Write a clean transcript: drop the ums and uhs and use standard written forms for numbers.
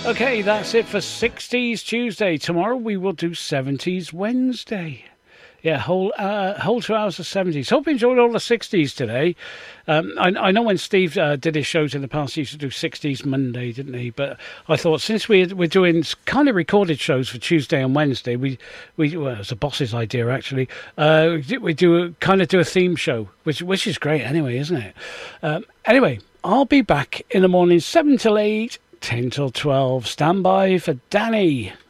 Okay, that's it for 60s Tuesday. Tomorrow we will do 70s Wednesday. Yeah, whole 2 hours of 70s. Hope you enjoyed all the 60s today. I know when Steve did his shows in the past, he used to do 60s Monday, didn't he? But I thought since we're doing kind of recorded shows for Tuesday and Wednesday, well, it was the boss's idea actually. We do a theme show, which is great anyway, isn't it? Anyway, I'll be back in the morning 7 till 8, 10 till 12. Stand by for Danny.